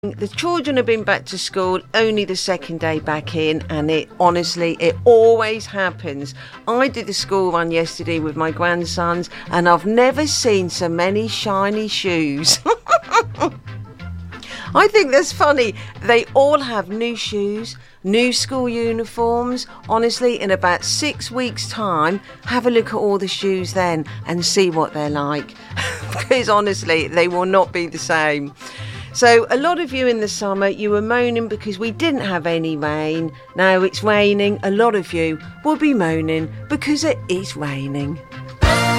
The children have been back to school only the second day back in, and it always happens. I did the school run yesterday with my grandsons, and I've never seen so many shiny shoes. I think that's funny. They all have new shoes, new school uniforms. Honestly, in about 6 weeks' time, have a look at all the shoes then and see what they're like. Because honestly, they will not be the same. So a lot of you in the summer, you were moaning because we didn't have any rain. Now it's raining. A lot of you will be moaning because it is raining.